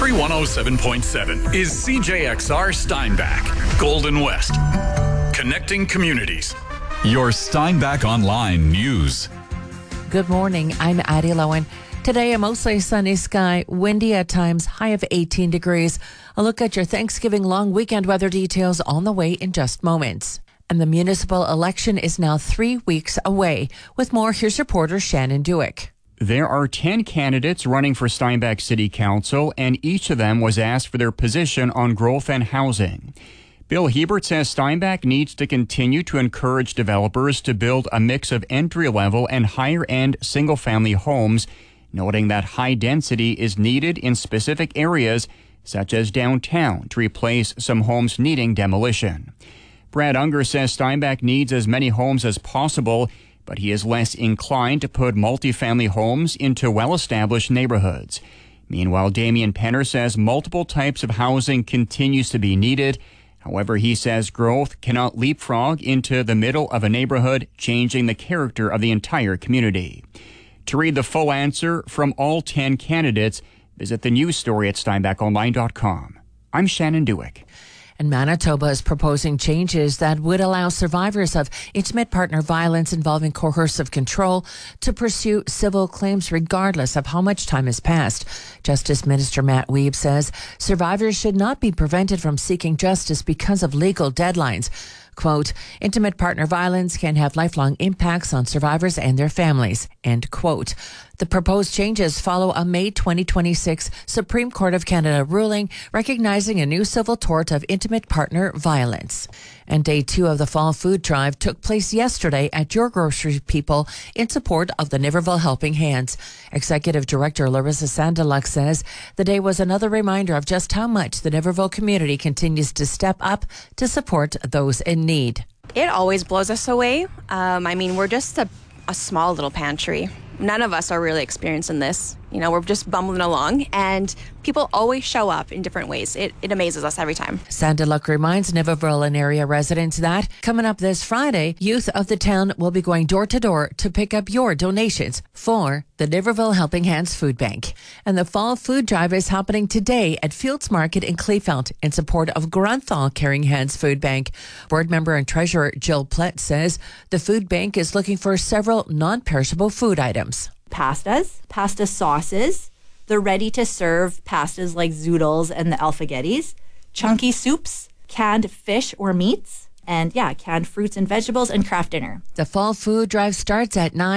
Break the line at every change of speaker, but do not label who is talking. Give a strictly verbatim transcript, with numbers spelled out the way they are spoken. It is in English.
Country one oh seven point seven is C J X R Steinbach, Golden West. Connecting communities. Your Steinbach Online News.
Good morning. I'm Addie Lowen. Today, a mostly sunny sky, windy at times, high of eighteen degrees. A look at your Thanksgiving long weekend weather details on the way in just moments. And the municipal election is now three weeks away. With more, here's reporter Shannon Dewick.
There are ten candidates running for Steinbach City Council, and each of them was asked for their position on growth and housing. Bill Hebert says Steinbach needs to continue to encourage developers to build a mix of entry-level and higher-end single-family homes, noting that high density is needed in specific areas, such as downtown, to replace some homes needing demolition. Brad Unger says Steinbach needs as many homes as possible, but he is less inclined to put multifamily homes into well-established neighborhoods. Meanwhile, Damian Penner says multiple types of housing continues to be needed. However, he says growth cannot leapfrog into the middle of a neighborhood, changing the character of the entire community. To read the full answer from all ten candidates, visit the news story at steinbach online dot com. I'm Shannon Dewick.
And Manitoba is proposing changes that would allow survivors of intimate partner violence involving coercive control to pursue civil claims regardless of how much time has passed. Justice Minister Matt Wiebe says survivors should not be prevented from seeking justice because of legal deadlines. Quote, intimate partner violence can have lifelong impacts on survivors and their families, end quote. The proposed changes follow a May twenty twenty-six Supreme Court of Canada ruling recognizing a new civil tort of intimate partner violence. And day two of the Fall Food Drive took place yesterday at Your Grocery People in support of the Niverville Helping Hands. Executive Director Larissa Sandeluk says the day was another reminder of just how much the Niverville community continues to step up to support those in need.
It always blows us away. Um, I mean, we're just a, a small little pantry. None of us are really experiencing this. You know, we're just bumbling along, and people always show up in different ways. It, it amazes us every time.
Sandeluk reminds Niverville and area residents that coming up this Friday, youth of the town will be going door to door to pick up your donations for the Niverville Helping Hands Food Bank. And the Fall Food Drive is happening today at Fields Market in Kleefeld in support of Granthal Caring Hands Food Bank. Board member and treasurer Jill Plett says the food bank is looking for several non-perishable food items.
Pastas, pasta sauces, the ready-to-serve pastas like zoodles and the alfagettis, chunky soups, canned fish or meats, and yeah, canned fruits and vegetables and craft dinner.
The Fall Food Drive starts at nine.